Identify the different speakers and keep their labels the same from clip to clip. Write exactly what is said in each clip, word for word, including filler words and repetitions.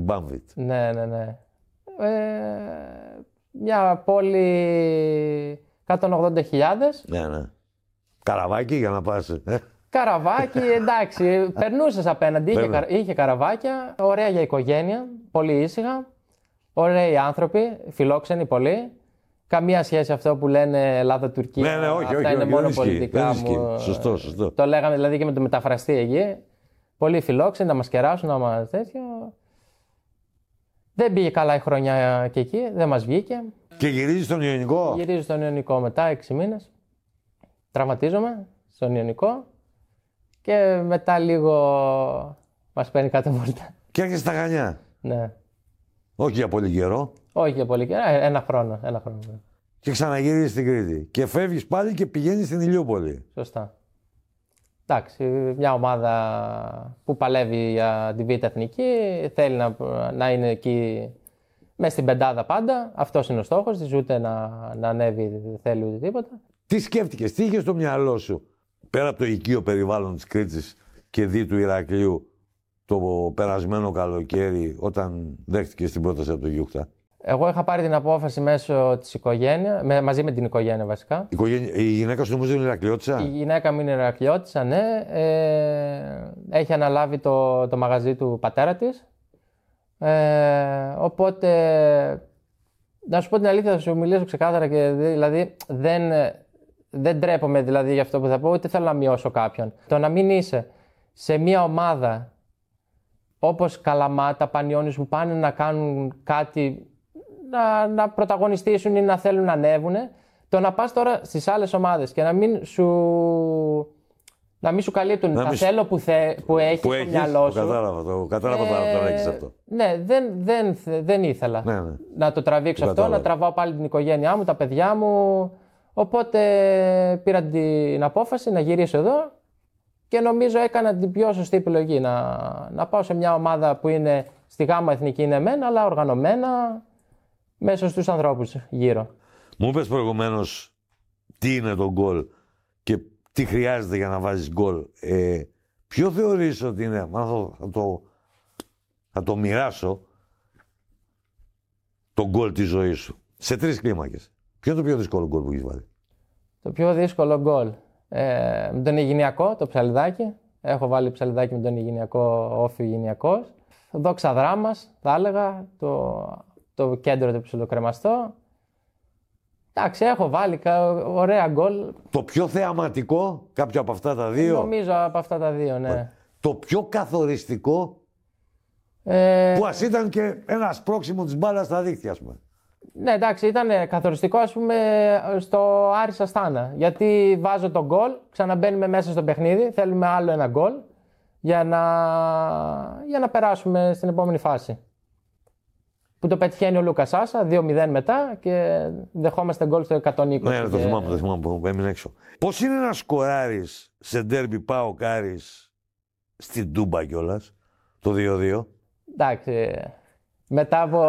Speaker 1: Μπάμβιτ.
Speaker 2: Ναι, ναι, ναι. Ε, μια πόλη εκατόν ογδόντα χιλιάδες.
Speaker 1: Ναι, ναι. Καραβάκι για να πας. Ε.
Speaker 2: Καραβάκι, εντάξει, περνούσες απέναντι, είχε, κα, είχε καραβάκια, ωραία για οικογένεια, πολύ ήσυχα, ωραίοι άνθρωποι, φιλόξενοι πολύ. Καμία σχέση αυτό που λένε Ελλάδα-Τουρκία.
Speaker 1: Ναι, ναι, όχι,
Speaker 2: αυτά
Speaker 1: όχι,
Speaker 2: είναι
Speaker 1: όχι,
Speaker 2: μόνο
Speaker 1: όχι,
Speaker 2: πολιτικά
Speaker 1: όχι,
Speaker 2: μου.
Speaker 1: Σωστό, σωστό.
Speaker 2: Το λέγαμε δηλαδή και με το μεταφραστή εκεί. Πολύ φιλόξενοι, να μας κεράσουν, να μας τέτοιο. Δεν πήγε καλά η χρονιά και εκεί, δεν μας βγήκε.
Speaker 1: Και γυρίζει στον Ιωνικό.
Speaker 2: Γυρίζω στον Ιωνικό μετά έξι μήνες. Τραυματίζομαι στον Ιωνικό. Και μετά λίγο μας παίρνει κάτω βόλτα.
Speaker 1: Και έρχεσαι στα Χανιά.
Speaker 2: Ναι.
Speaker 1: Όχι για πολύ καιρό.
Speaker 2: Όχι για πολύ καιρό, ένα χρόνο. Ένα χρόνο.
Speaker 1: Και ξαναγυρίζεις στην Κρήτη. Και φεύγεις πάλι και πηγαίνεις στην Ηλιούπολη.
Speaker 2: Σωστά. Εντάξει, μια ομάδα που παλεύει για τη Β' Εθνική, θέλει να, να είναι εκεί μέσα στην πεντάδα πάντα. Αυτός είναι ο στόχος της, ούτε να, να ανέβει δεν θέλει ούτε τίποτα.
Speaker 1: Τι σκέφτηκες, τι είχες στο μυαλό σου, πέρα από το οικείο περιβάλλον της Κρήτης και δι του Ηρακλείου, το περασμένο καλοκαίρι, όταν δέχτηκες την πρόταση από το Γιούχτα?
Speaker 2: Εγώ είχα πάρει την απόφαση μέσω της οικογένειας, με, μαζί με την οικογένεια βασικά.
Speaker 1: Η, οικογένεια, η γυναίκα σου νομίζω είναι Ηρακλειώτισσα.
Speaker 2: Η γυναίκα μου είναι Ηρακλειώτισσα, ναι. Ε, έχει αναλάβει το, το μαγαζί του πατέρα της. Ε, οπότε, να σου πω την αλήθεια, θα σου μιλήσω ξεκάθαρα και δηλαδή δεν, δεν ντρέπομαι δηλαδή για αυτό που θα πω, ούτε θέλω να μειώσω κάποιον. Το να μην είσαι σε μια ομάδα όπως Καλαμάτα, Πανιώνιος που πάνε να κάνουν κάτι, να, να πρωταγωνιστήσουν ή να θέλουν να ανέβουν, το να πας τώρα στις άλλες ομάδες και να μην σου, να μην σου καλύπτουν
Speaker 1: να
Speaker 2: τα
Speaker 1: μη...
Speaker 2: θέλω που, θε, που έχεις
Speaker 1: που
Speaker 2: στο
Speaker 1: έχεις,
Speaker 2: μυαλό σου.
Speaker 1: Το κατάλαβα, το κατάλαβα ε, το έχεις αυτό.
Speaker 2: Ναι, δεν, δεν, δεν ήθελα
Speaker 1: ναι, ναι.
Speaker 2: να το τραβήξω
Speaker 1: το
Speaker 2: αυτό,
Speaker 1: κατάλαβα.
Speaker 2: να τραβάω πάλι την οικογένειά μου, τα παιδιά μου. Οπότε πήρα την απόφαση να γυρίσω εδώ και νομίζω έκανα την πιο σωστή επιλογή. Να, να πάω σε μια ομάδα που είναι στη γάμα εθνική είναι εμένα, αλλά οργανωμένα μέσα στους ανθρώπους γύρω.
Speaker 1: Μου είπες προηγουμένως τι είναι το γκολ και τι χρειάζεται για να βάζεις γκολ. Ε, ποιο θεωρείς ότι είναι, αν θα, θα, το, θα το μοιράσω, το γκολ της ζωής σου, σε τρεις κλίμακες. Ποιο είναι το πιο δύσκολο γκολ που έχεις βάλει?
Speaker 2: Το πιο δύσκολο γκολ. Ε, με τον Ιγυνιακό, το Ψαλιδάκι. Έχω βάλει Ψαλιδάκι με τον Ιγυνιακό, όφιο Ιγυνιακός. Δόξα Δράμας, θα έλεγα, το, το κέντρο το ψιλοκρεμαστό. Εντάξει, έχω βάλει ωραία γκολ.
Speaker 1: Το πιο θεαματικό, κάποιο από αυτά τα δύο.
Speaker 2: Νομίζω από αυτά τα δύο, ναι.
Speaker 1: Το πιο καθοριστικό,
Speaker 2: ε...
Speaker 1: που ας ήταν και ένα σπρώξιμο της μπάλας στα δίχτυα, ας πούμε.
Speaker 2: Ναι, εντάξει, ήταν καθοριστικό, ας πούμε, στο Άρης Αστάνα. Γιατί βάζω τον γκολ, ξαναμπαίνουμε μέσα στο παιχνίδι, θέλουμε άλλο ένα γκολ για να, για να περάσουμε στην επόμενη φάση. Που το πετυχαίνει ο Λούκας Σάσα, δύο μηδέν μετά και δεχόμαστε γκολ στο εκατόν είκοσι.
Speaker 1: Ναι, το θυμάμαι, το θυμάμαι που έμεινε έξω. Πώς είναι να σκοράρεις σε ντέρμπι ΠΑΟΚ Άρης στην Τούμπα κιόλας, το δύο δύο?
Speaker 2: Εντάξει, μετά από...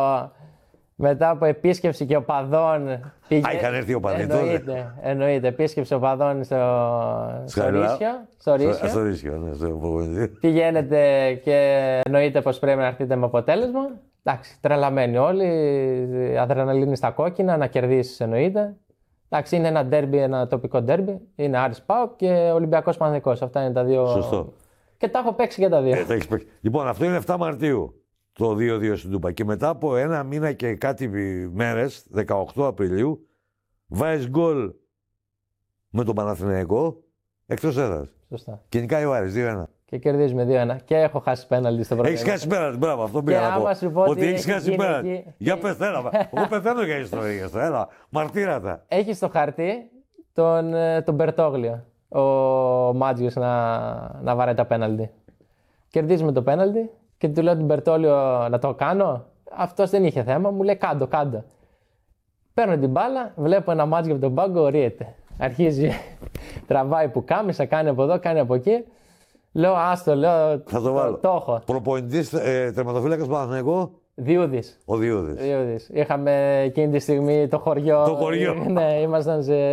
Speaker 2: Μετά από επίσκεψη και οπαδών. Πήγε...
Speaker 1: Α, είχαν έρθει οπαδοί τότε.
Speaker 2: Εννοείται, εννοείται. Επίσκεψη οπαδών στο, στο Ρήσιο. Στο Ρήσιο.
Speaker 1: Στο Ρήσιο, ναι, στο Πογονιδί.
Speaker 2: Πηγαίνετε και εννοείται πως πρέπει να έρθετε με αποτέλεσμα. Εντάξει, τρελαμένοι όλοι. Αδρεναλίνη στα κόκκινα, να κερδίσεις εννοείται. Εντάξει, είναι ένα ντέρμπι, ένα τοπικό ντέρμπι. Είναι Άρης ΠΑΟΚ και Ολυμπιακός Παναθηναϊκός. Αυτά είναι τα δύο.
Speaker 1: Σωστό.
Speaker 2: Και τα έχω παίξει και τα δύο.
Speaker 1: Ε, τα έχεις παίξει. Λοιπόν, αυτό είναι εφτά Μαρτίου. Το δύο δύο στην Τούμπα. Και μετά από ένα μήνα και κάτι μέρες, δεκαοκτώ Απριλίου, βάζεις γκολ με τον Παναθηναϊκό εκτός έδρας.
Speaker 2: Σωστά.
Speaker 1: Και νικάει ο Άρης δύο ένα.
Speaker 2: Και κερδίζουμε δύο ένα. Και έχω χάσει πέναλτι στο πρώτο.
Speaker 1: Έχεις χάσει πέναλτι, μπράβο, αυτό πήγα να πω.
Speaker 2: πω
Speaker 1: ότι
Speaker 2: ότι
Speaker 1: έχεις χάσει πέναλτι.
Speaker 2: εκεί...
Speaker 1: Για πες, έλα. Εγώ πεθαίνω για ιστορίες, έλα. Μαρτύρατα.
Speaker 2: Έχει στο χαρτί τον, τον Μπερτόγλιο, ο Μάτζιος να, να βαράει τα πέναλτι. Κερδίζουμε το πέναλτι. Και του λέω τον Μπερτόλιο να το κάνω. Αυτός δεν είχε θέμα, μου λέει κάντο, κάντο. Παίρνω την μπάλα, βλέπω ένα μάτζιο από τον πάγκο, ορίεται. Αρχίζει, τραβάει που κάμισα, κάνει από εδώ, κάνει από εκεί. Λέω, άστο, λέω,
Speaker 1: θα το, βάλω.
Speaker 2: το έχω.
Speaker 1: Προπονητής, ε, τερματοφύλακας Παναθηναϊκό.
Speaker 2: Διούδης.
Speaker 1: Ο Διούδης.
Speaker 2: Διούδης. Είχαμε εκείνη τη στιγμή το χωριό.
Speaker 1: Το χωριό.
Speaker 2: Ναι, ήμασταν σε